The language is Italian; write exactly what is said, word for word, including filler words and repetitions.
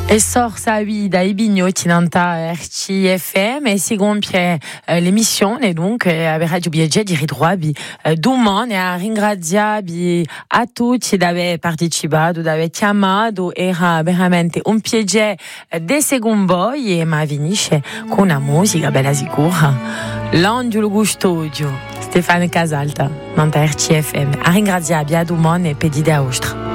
E sorsa da i bignoti nanta R C F M e si compie eh, l'emissione dunque a Radio Biaggia di ritrovare eh, domani a ringraziare a tutti di aver partecipato, di aver chiamato, era veramente un piacere de secondo voi e ma finisce con una musica bella sicura. L'angelo gustoso Stefano Casalta nanta R C F M a ringraziare a domani e pedide a ostra.